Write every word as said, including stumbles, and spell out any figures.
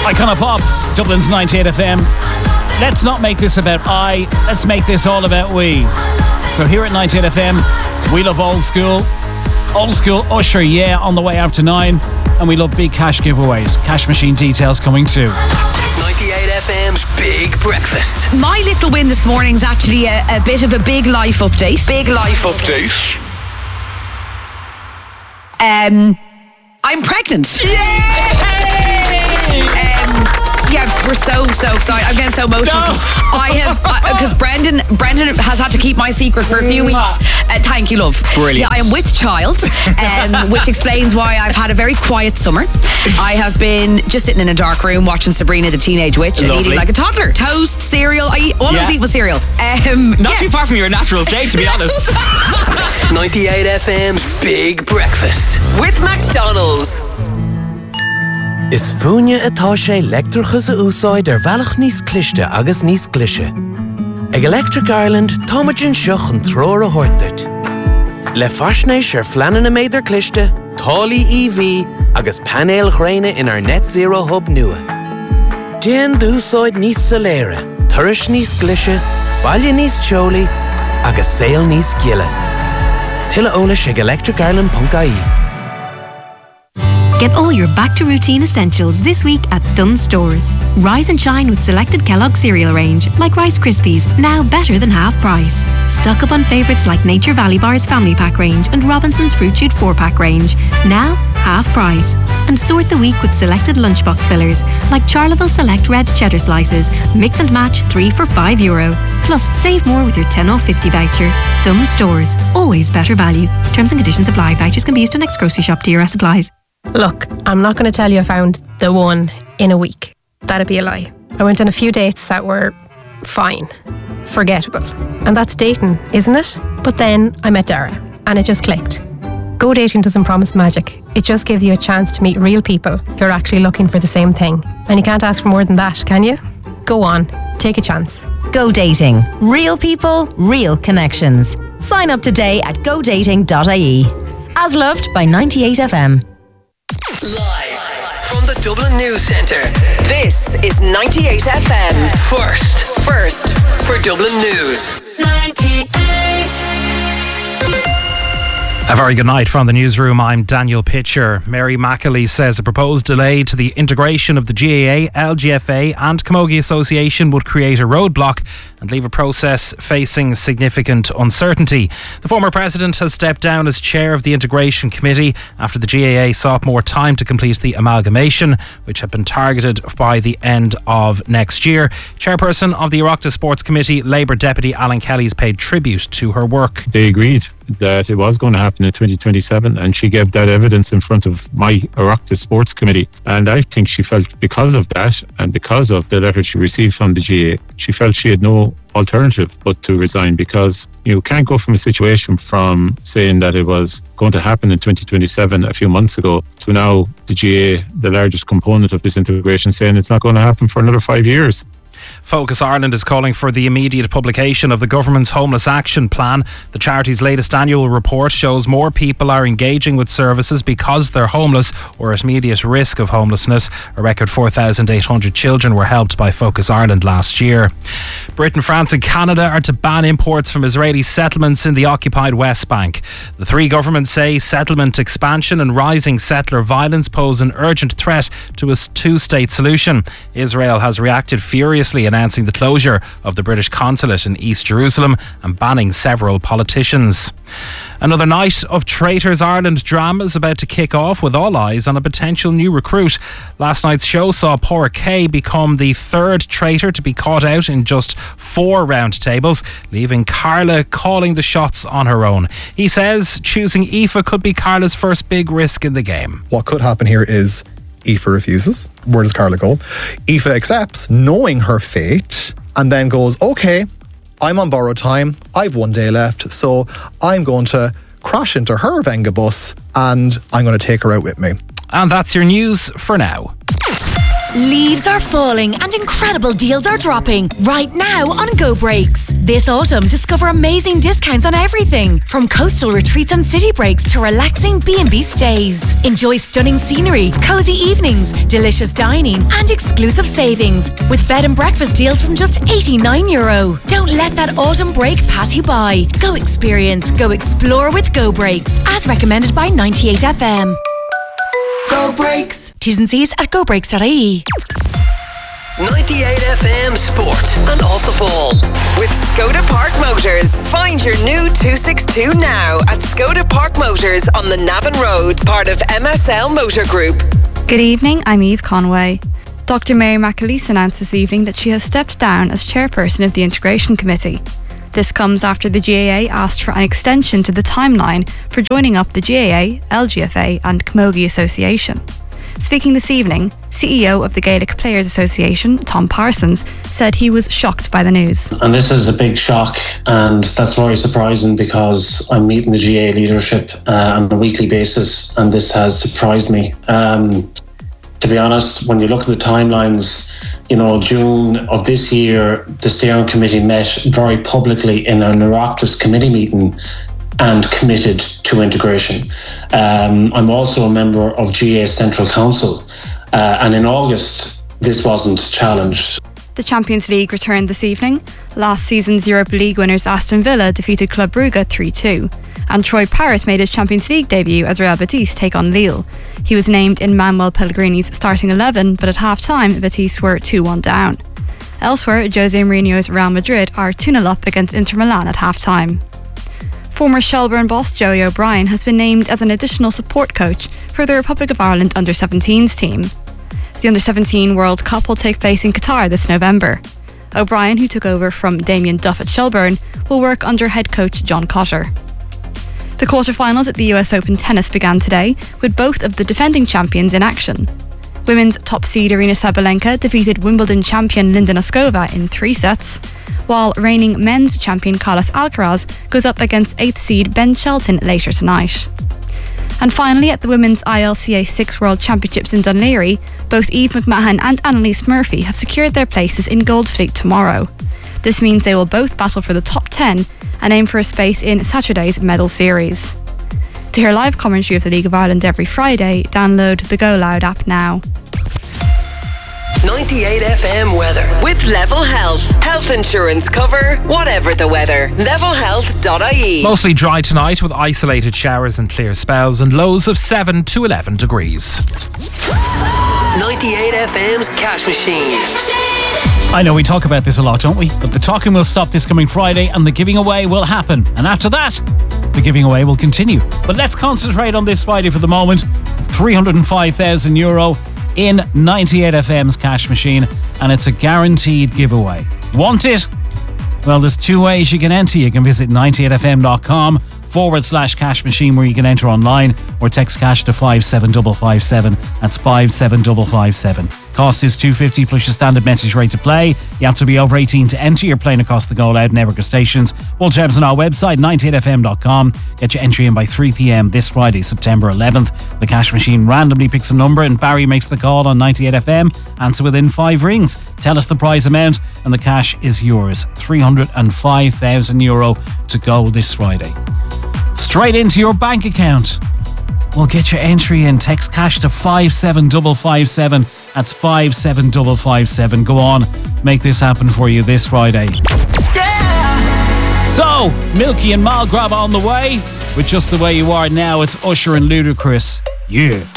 Icona Pop, Dublin's ninety-eight F M. Let's not make this about I, let's make this all about we. So here at ninety-eight F M, we love old school. Old school Usher, yeah, on the way out to nine. And we love big cash giveaways. Cash machine details coming too. ninety-eight F M's Big Breakfast. My little win this morning is actually a, a bit of a big life update. Big life update. Um, I'm pregnant. Yay! um, yeah, we're so, so excited. I'm getting so emotional. No. I have, because uh, Brendan Brendan has had to keep my secret for a few weeks. Uh, thank you, love. Brilliant. Yeah, I am with child, um, which explains why I've had a very quiet summer. I have been just sitting in a dark room watching Sabrina the Teenage Witch and Lovely. eating like a toddler. Toast, cereal. I eat, all Yeah. I was eating was cereal. Um, Not yeah. too far from your natural state, to be honest. ninety-eight F M's Big Breakfast with McDonald's. Is fúine atá sé leictreachas a úsáid ar bhealach níos cliste agus níos clise. Ag Electric Ireland, táimeann seach an tróir a thuirteart. Le faisnéis ar fleanan na méidir cliste, tálaí E V agus panéal ghréine in our net zero hub nua. Déan d'úsáid níos soléire, turais níos clise, baile níos teolaí agus saol níos giile. Tuilleadh eolais ag electric ireland dot I E. Get all your back-to-routine essentials this week at Dunnes Stores. Rise and shine with selected Kellogg's cereal range, like Rice Krispies, now better than half price. Stock up on favourites like Nature Valley Bar's Family Pack range and Robinson's Fruit Shoot four pack range, now half price. And sort the week with selected lunchbox fillers, like Charleville Select Red Cheddar Slices, mix and match three for five euro. Plus, save more with your ten off fifty voucher. Dunnes Stores, always better value. Terms and conditions apply. Vouchers can be used on next grocery shop. D R S supplies. Look, I'm not going to tell you I found the one in a week. That'd be a lie. I went on a few dates that were fine, forgettable. And that's dating, isn't it? But then I met Dara and it just clicked. Go Dating doesn't promise magic. It just gives you a chance to meet real people who are actually looking for the same thing. And you can't ask for more than that, can you? Go on, take a chance. Go Dating. Real people, real connections. Sign up today at go dating dot I E. As loved by ninety-eight F M. Live from the Dublin News Centre, this is ninety-eight F M. First, first for Dublin News. ninety-eight. A very good night from the newsroom. I'm Daniel Pitcher. Mary Macaulay says a proposed delay to the integration of the G A A, L G F A and Camogie Association would create a roadblock and leave a process facing significant uncertainty. The former president has stepped down as chair of the integration committee after the G A A sought more time to complete the amalgamation, which had been targeted by the end of next year. Chairperson of the Oireachtas Sports Committee, Labour Deputy Alan Kelly's paid tribute to her work. They agreed that it was going to happen in twenty twenty-seven, and she gave that evidence in front of my Oireachtas Sports Committee, and I think she felt because of that and because of the letter she received from the G A A, she felt she had no alternative but to resign, because you can't go from a situation from saying that it was going to happen in twenty twenty-seven a few months ago to now the G A A, the largest component of this integration, saying it's not going to happen for another five years. Focus Ireland is calling for the immediate publication of the government's Homeless Action Plan. The charity's latest annual report shows more people are engaging with services because they're homeless or at immediate risk of homelessness. A record four thousand eight hundred children were helped by Focus Ireland last year. Britain, France and Canada are to ban imports from Israeli settlements in the occupied West Bank. The three governments say settlement expansion and rising settler violence pose an urgent threat to a two-state solution. Israel has reacted furiously, announcing the closure of the British consulate in East Jerusalem and banning several politicians. Another night of Traitors Ireland drama is about to kick off, with all eyes on a potential new recruit. Last night's show saw Pádraig Kay become the third traitor to be caught out in just four round tables, leaving Carla calling the shots on her own. He says choosing Aoife could be Carla's first big risk in the game. What could happen here is Aoife refuses. Where does Carla go? Aoife accepts, knowing her fate, and then goes, okay, I'm on borrowed time, I've one day left, so I'm going to crash into her Venga bus and I'm going to take her out with me. And that's your news for now. Leaves are falling and incredible deals are dropping right now on Go Breaks. This autumn, discover amazing discounts on everything from coastal retreats and city breaks to relaxing B and B stays. Enjoy stunning scenery, cozy evenings, delicious dining and exclusive savings with bed and breakfast deals from just eighty-nine euro. Don't let that autumn break pass you by. Go experience, go explore with Go Breaks, as recommended by ninety-eight F M. Go Breaks. T's and C's at go breaks dot I E. ninety-eight F M Sport and Off the Ball with Skoda Park Motors. Find your new two sixty-two now at Skoda Park Motors on the Navan Road, part of M S L Motor Group. Good evening, I'm Eve Conway. Doctor Mary McAleese announced this evening that she has stepped down as chairperson of the Integration Committee. This comes after the G A A asked for an extension to the timeline for joining up the G A A, L G F A and Camogie Association. Speaking this evening, C E O of the Gaelic Players Association, Tom Parsons, said he was shocked by the news. And this is a big shock, and that's very surprising because I'm meeting the G A A leadership uh, on a weekly basis, and this has surprised me. Um, to be honest, when you look at the timelines, you know, June of this year, the steering committee met very publicly in an Oireachtas committee meeting and committed to integration. Um, I'm also a member of G A A Central Council, uh, and in August, this wasn't challenged. The Champions League returned this evening. Last season's Europa League winners Aston Villa defeated Club Brugge three two. And Troy Parrott made his Champions League debut as Real Betis take on Lille. He was named in Manuel Pellegrini's starting eleven, but at half-time, Betis were two one down. Elsewhere, Jose Mourinho's Real Madrid are two nil up against Inter Milan at half-time. Former Shelbourne boss Joey O'Brien has been named as an additional support coach for the Republic of Ireland under seventeens team. The under seventeen World Cup will take place in Qatar this November. O'Brien, who took over from Damien Duff at Shelbourne, will work under head coach John Cotter. The quarter-finals at the U S Open tennis began today, with both of the defending champions in action. Women's top seed Arina Sabalenka defeated Wimbledon champion Linda Noskova in three sets, while reigning men's champion Carlos Alcaraz goes up against eighth seed Ben Shelton later tonight. And finally, at the Women's I L C A six World Championships in Dún Laoghaire, both Eve McMahon and Annalise Murphy have secured their places in Goldfleet tomorrow. This means they will both battle for the top ten and aim for a space in Saturday's medal series. To hear live commentary of the League of Ireland every Friday, download the Go Loud app now. ninety-eight F M weather with Level Health. Health insurance cover, whatever the weather. level health dot I E. Mostly dry tonight with isolated showers and clear spells and lows of seven to eleven degrees. ninety-eight F M's Cash Machine. I know we talk about this a lot, don't we? But the talking will stop this coming Friday and the giving away will happen. And after that, the giving away will continue. But let's concentrate on this Friday for the moment. three hundred five thousand euro in ninety-eight F M's Cash Machine, and it's a guaranteed giveaway. Want it? Well, there's two ways you can enter. You can visit ninety-eight F M dot com forward slash cash machine where you can enter online, or text cash to five seven five five seven. That's five seven five five seven. Cost is two fifty plus your standard message rate to play. You have to be over eighteen to enter. You're playing across the Go Loud network of stations. Full terms on our website, ninety-eight F M dot com. Get your entry in by three p.m. this Friday, September eleventh. The Cash Machine randomly picks a number and Barry makes the call on ninety-eight F M. Answer within five rings. Tell us the prize amount and the cash is yours. three hundred five thousand euro to go this Friday. Straight into your bank account. Well, get your entry in. Text cash to five seven five five seven. That's five seven five five seven. Go on, make this happen for you this Friday. Yeah! So, Milky and Mal Grab on the way. With Just the Way You Are now, it's Usher and Ludacris. Yeah.